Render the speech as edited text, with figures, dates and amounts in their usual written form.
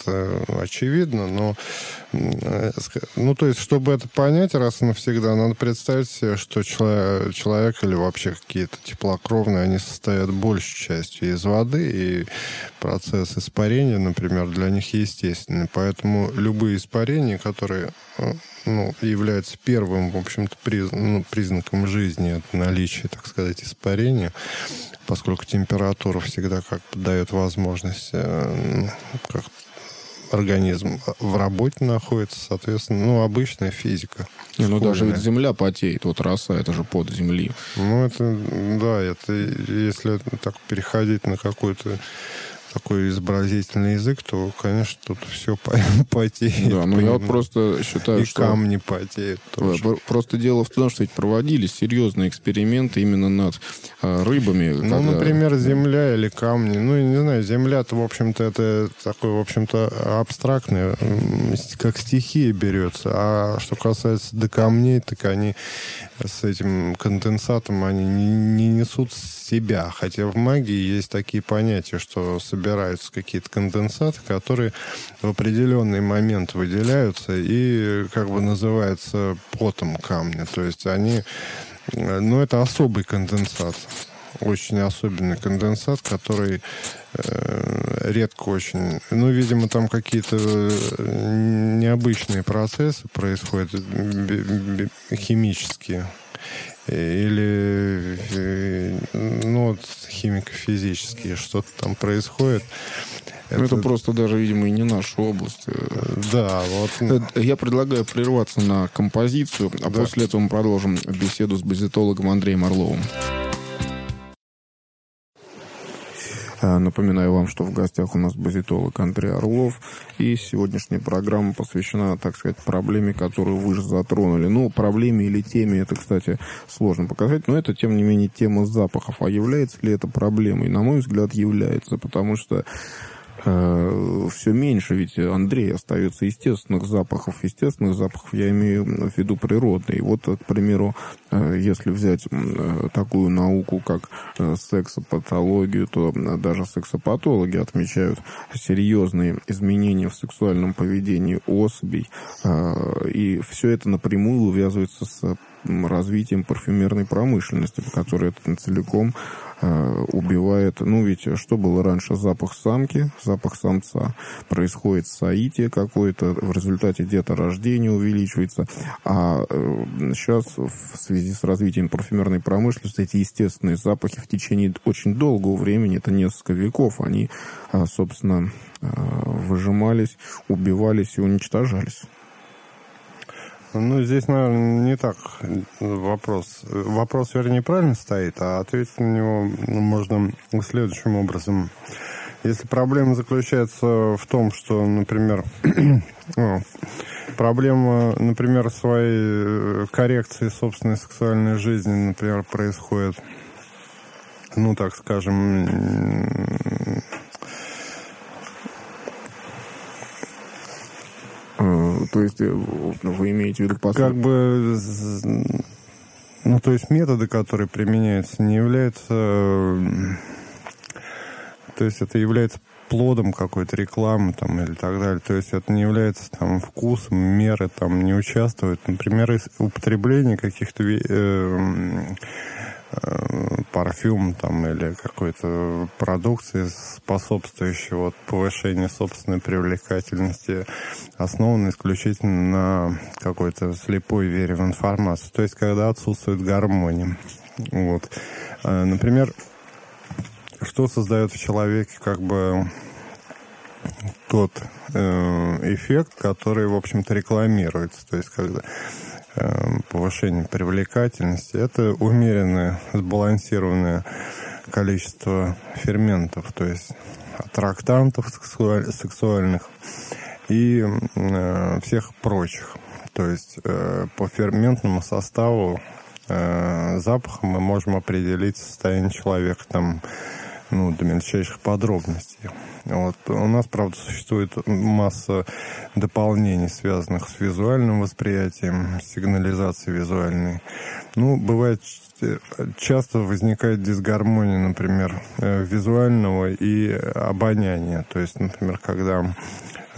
это очевидно, но то есть, чтобы это понять раз и навсегда, надо представить себе, что человек или вообще какие-то теплокровные, они состоят большей частью из воды, и процесс испарения, например, для них естественный. Поэтому любые испарения, которые являются первым, в общем-то, признаком жизни, это наличие, так сказать, испарения, поскольку температура всегда как бы дает возможность организм в работе находится, соответственно, обычная физика. Даже ведь земля потеет, вот роса, это же под земли. Это если так переходить на какой-то такой изобразительный язык, то, конечно, тут все потеет. Да, но я вот просто считаю, что... И камни потеют тоже. Просто дело в том, что ведь проводились серьезные эксперименты именно над рыбами. Например, земля или камни. Не знаю, земля-то, в общем-то, это такой, в общем-то, абстрактный, как стихия берется. А что касается до камней, так они с этим конденсатом, они не несут себя. Хотя в магии есть такие понятия, что собираются какие-то конденсаты, которые в определенный момент выделяются и как бы называются потом камня. То есть они... это особый конденсат. Очень особенный конденсат, который редко очень... видимо, там какие-то необычные процессы происходят, химические. Или химико-физические, что-то там происходит. Это просто даже, видимо, и не наша область. Да, Я предлагаю прерваться на композицию, а после этого мы продолжим беседу с базитологом Андреем Орловым. Напоминаю вам, что в гостях у нас базитолог Андрей Орлов, и сегодняшняя программа посвящена, так сказать, проблеме, которую вы же затронули. Проблеме или теме, это, кстати, сложно показать, но это, тем не менее, тема запахов. А является ли это проблемой? На мой взгляд, является, потому что все меньше, ведь, Андрей, остается естественных запахов. Естественных запахов я имею в виду природные. Вот, к примеру, если взять такую науку, как сексопатологию, то даже сексопатологи отмечают серьезные изменения в сексуальном поведении особей. И все это напрямую увязывается с развитием парфюмерной промышленности, которая целиком убивает. Ведь что было раньше? Запах самки, запах самца. Происходит соитие какое-то, в результате деторождение увеличивается. А сейчас, в связи с развитием парфюмерной промышленности, эти естественные запахи в течение очень долгого времени, это несколько веков, они, собственно, выжимались, убивались и уничтожались. Здесь, наверное, не так вопрос. Вопрос, вернее, правильно стоит, а ответить на него можно следующим образом. Если проблема заключается в том, что, например, проблема, например, своей коррекции собственной сексуальной жизни, например, происходит, так скажем, то есть вы имеете в виду то есть методы, которые применяются, не являются... То есть это является плодом какой-то рекламы или так далее. То есть это не является вкусом, меры не участвуют. Например, употребление каких-то парфюм или какой-то продукции, способствующей повышению собственной привлекательности, основано исключительно на какой-то слепой вере в информацию. То есть когда отсутствует гармония. Например, что создает в человеке тот эффект, который, в общем-то, рекламируется. То есть когда повышение привлекательности, это умеренное, сбалансированное количество ферментов, то есть аттрактантов сексуальных и всех прочих. То есть по ферментному составу запаха мы можем определить состояние человека до мельчайших подробностей. У нас, правда, существует масса дополнений, связанных с визуальным восприятием, сигнализацией визуальной. Бывает, часто возникает дисгармония, например, визуального и обоняния. То есть, например, когда